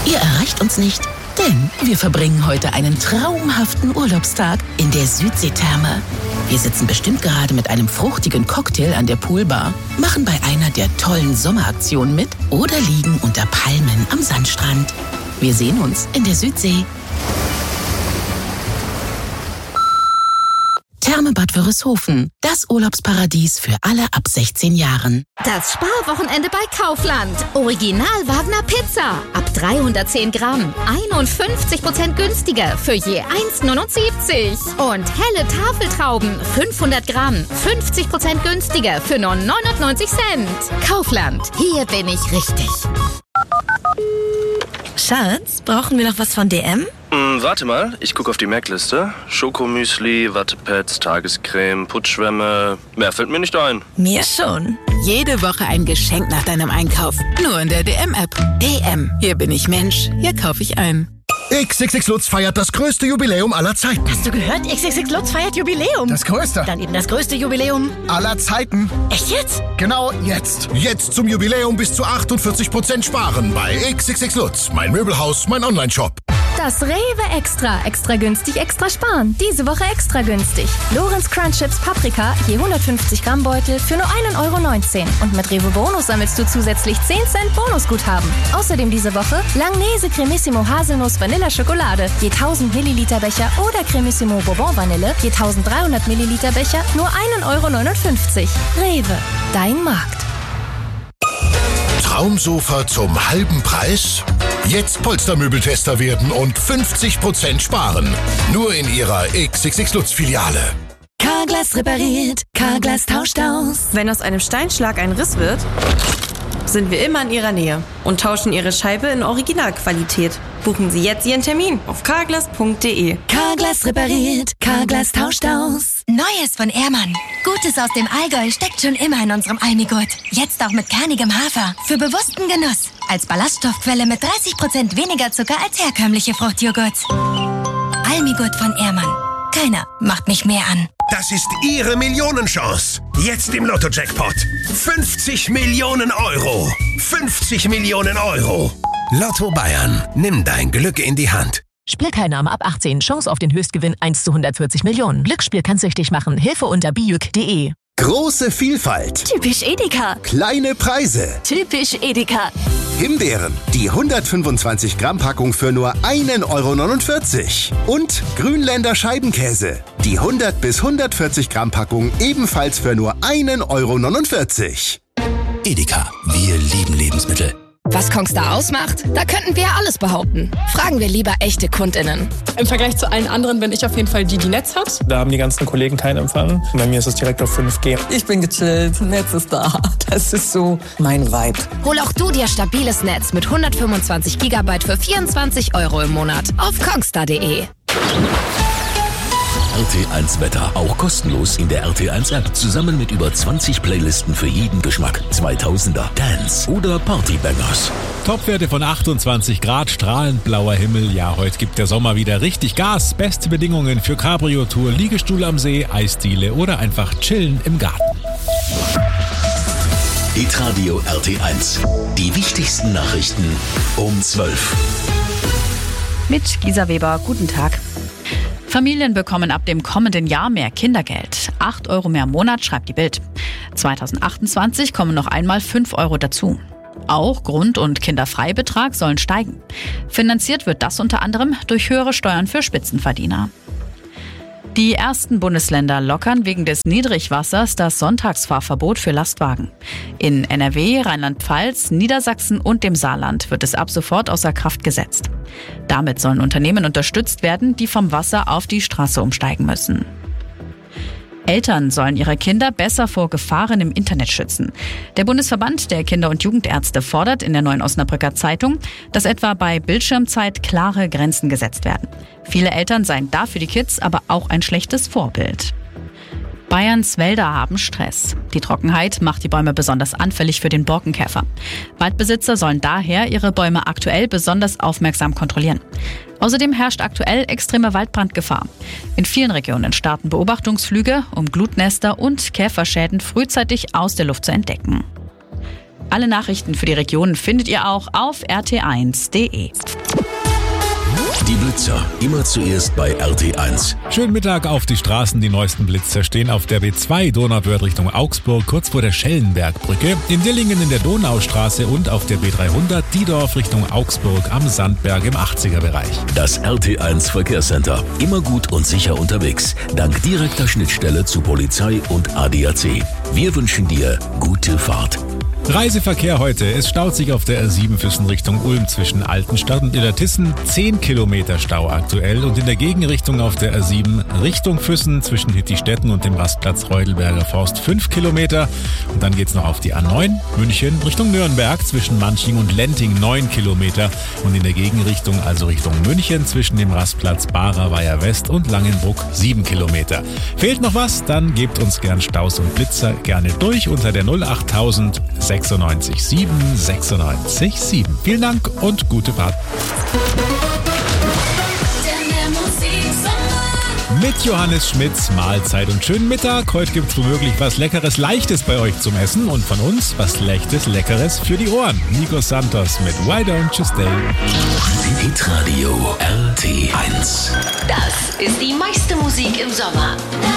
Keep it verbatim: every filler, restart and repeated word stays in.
Ihr erreicht uns nicht, denn wir verbringen heute einen traumhaften Urlaubstag in der Südseetherme. Wir sitzen bestimmt gerade mit einem fruchtigen Cocktail an der Poolbar, machen bei einer der tollen Sommeraktionen mit oder liegen unter Palmen am Sandstrand. Wir sehen uns in der Südsee. Therme Bad Wörishofen, das Urlaubsparadies für alle ab sechzehn Jahren. Das Sparwochenende bei Kaufland. Original Wagner Pizza. Ab dreihundertzehn Gramm. einundfünfzig Prozent günstiger für je eins neunundsiebzig. Und helle Tafeltrauben. fünfhundert Gramm. fünfzig Prozent günstiger für nur neunundneunzig Cent. Kaufland. Hier bin ich richtig. Schatz, brauchen wir noch was von D M? Hm, warte mal, ich gucke auf die Merkliste. Schokomüsli, Wattepads, Tagescreme, Putzschwämme. Mehr fällt mir nicht ein. Mir schon. Jede Woche ein Geschenk nach deinem Einkauf. Nur in der D M-App. D M. Hier bin ich Mensch. Hier kaufe ich ein. X X X Lutz feiert das größte Jubiläum aller Zeiten. Hast du gehört? X X X Lutz feiert Jubiläum. Das größte. Dann eben das größte Jubiläum aller Zeiten. Echt jetzt? Genau jetzt. Jetzt zum Jubiläum bis zu achtundvierzig Prozent sparen bei X X X Lutz. Mein Möbelhaus, mein Onlineshop. Das Rewe Extra. Extra günstig, extra sparen. Diese Woche extra günstig. Lorenz Crunch Chips Paprika, je hundertfünfzig Gramm Beutel für nur ein Euro neunzehn. Und mit Rewe Bonus sammelst du zusätzlich zehn Cent Bonusguthaben. Außerdem diese Woche Langnese Cremissimo Haselnuss Vanilla Schokolade, je tausend Milliliter Becher oder Cremissimo Bourbon Vanille, je dreizehnhundert Milliliter Becher, nur ein Euro neunundfünfzig. Rewe, dein Markt. Traumsofa zum halben Preis? Jetzt Polstermöbeltester werden und fünfzig Prozent sparen. Nur in Ihrer X X X Lutz Filiale. Carglass repariert, Carglass tauscht aus. Wenn aus einem Steinschlag ein Riss wird, sind wir immer in Ihrer Nähe und tauschen Ihre Scheibe in Originalqualität. Buchen Sie jetzt Ihren Termin auf carglass punkt de. Carglass repariert, Carglass tauscht aus. Neues von Ehrmann. Gutes aus dem Allgäu steckt schon immer in unserem Almigurt. Jetzt auch mit kernigem Hafer. Für bewussten Genuss. Als Ballaststoffquelle mit dreißig Prozent weniger Zucker als herkömmliche Fruchtjoghurts. Almigurt von Ehrmann. Keiner macht mich mehr an. Das ist Ihre Millionenchance. Jetzt im Lotto-Jackpot. fünfzig Millionen Euro. fünfzig Millionen Euro. Lotto Bayern. Nimm dein Glück in die Hand. Spielteilnahme ab achtzehn. Chance auf den Höchstgewinn eins zu hundertvierzig Millionen. Glücksspiel kann süchtig machen. Hilfe unter bijuk punkt de. Große Vielfalt. Typisch Edeka. Kleine Preise. Typisch Edeka. Himbeeren, die hundertfünfundzwanzig Gramm Packung für nur ein Euro neunundvierzig. Und Grünländer Scheibenkäse, die hundert bis hundertvierzig Gramm Packung ebenfalls für nur ein Euro neunundvierzig. Edeka, wir lieben Lebensmittel. Was Kongstar ausmacht? Da könnten wir alles behaupten. Fragen wir lieber echte KundInnen. Im Vergleich zu allen anderen bin ich auf jeden Fall die, die Netz hat. Da haben die ganzen Kollegen keinen Empfang. Bei mir ist es direkt auf fünf G. Ich bin gechillt, Netz ist da. Das ist so mein Vibe. Hol auch du dir stabiles Netz mit hundertfünfundzwanzig Gigabyte für vierundzwanzig Euro im Monat auf kongstar punkt de. R T eins Wetter, auch kostenlos in der R T eins App. Zusammen mit über zwanzig Playlisten für jeden Geschmack. zweitausender, Dance oder Partybangers. Topwerte von achtundzwanzig Grad, strahlend blauer Himmel. Ja, heute gibt der Sommer wieder richtig Gas. Beste Bedingungen für Cabrio-Tour, Liegestuhl am See, Eisdiele oder einfach chillen im Garten. Hitradio R T eins. Die wichtigsten Nachrichten um zwölf. Mit Gisa Weber, guten Tag. Familien bekommen ab dem kommenden Jahr mehr Kindergeld. acht Euro mehr im Monat, schreibt die Bild. zweitausendachtundzwanzig kommen noch einmal fünf Euro dazu. Auch Grund- und Kinderfreibetrag sollen steigen. Finanziert wird das unter anderem durch höhere Steuern für Spitzenverdiener. Die ersten Bundesländer lockern wegen des Niedrigwassers das Sonntagsfahrverbot für Lastwagen. In N R W, Rheinland-Pfalz, Niedersachsen und dem Saarland wird es ab sofort außer Kraft gesetzt. Damit sollen Unternehmen unterstützt werden, die vom Wasser auf die Straße umsteigen müssen. Eltern sollen ihre Kinder besser vor Gefahren im Internet schützen. Der Bundesverband der Kinder- und Jugendärzte fordert in der Neuen Osnabrücker Zeitung, dass etwa bei Bildschirmzeit klare Grenzen gesetzt werden. Viele Eltern seien da für die Kids aber auch ein schlechtes Vorbild. Bayerns Wälder haben Stress. Die Trockenheit macht die Bäume besonders anfällig für den Borkenkäfer. Waldbesitzer sollen daher ihre Bäume aktuell besonders aufmerksam kontrollieren. Außerdem herrscht aktuell extreme Waldbrandgefahr. In vielen Regionen starten Beobachtungsflüge, um Glutnester und Käferschäden frühzeitig aus der Luft zu entdecken. Alle Nachrichten für die Region findet ihr auch auf r t eins punkt d e. Die Blitzer, immer zuerst bei R T eins. Schönen Mittag auf die Straßen. Die neuesten Blitzer stehen auf der B zwei Donauwörth Richtung Augsburg, kurz vor der Schellenbergbrücke, in Dillingen in der Donaustraße und auf der B dreihundert Diedorf Richtung Augsburg am Sandberg im achtziger-Bereich. Das R T eins Verkehrscenter. Immer gut und sicher unterwegs. Dank direkter Schnittstelle zu Polizei und A D A C. Wir wünschen dir gute Fahrt. Reiseverkehr heute. Es staut sich auf der R sieben Füssen Richtung Ulm zwischen Altenstadt und Illertissen. zehn Kilometer Stau aktuell und in der Gegenrichtung auf der R sieben Richtung Füssen zwischen Hittistetten und dem Rastplatz Reudelberger Forst fünf Kilometer. Und dann geht's noch auf die A neun München Richtung Nürnberg zwischen Manching und Lenting neun Kilometer. Und in der Gegenrichtung, also Richtung München, zwischen dem Rastplatz Barer-Weiher West und Langenbruck sieben Kilometer. Fehlt noch was? Dann gebt uns gern Staus und Blitzer gerne durch unter der null acht null null sechsundneunzig sieben sechsundneunzig sieben. Vielen Dank und gute Fahrt. Mit Johannes Schmitz, Mahlzeit und schönen Mittag. Heute gibt es womöglich was Leckeres, Leichtes bei euch zum Essen und von uns was Leichtes, Leckeres für die Ohren. Nico Santos mit Why Don't You Stay? Hitradio R T eins. Das ist die meiste Musik im Sommer.